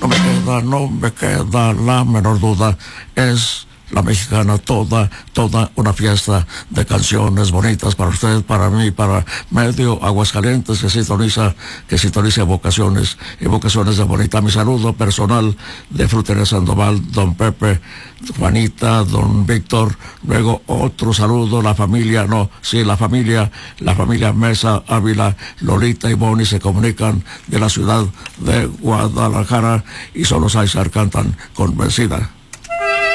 no me queda la menor duda, es la mexicana, toda una fiesta de canciones bonitas para usted, para mí, para medio Aguascalientes que sintoniza evocaciones de bonita. Mi saludo personal de Frutería Sandoval, don Pepe, Juanita, don Víctor, luego otro saludo, la familia Mesa, Ávila, Lolita y Bonnie se comunican de la ciudad de Guadalajara y solo César cantan Convencida.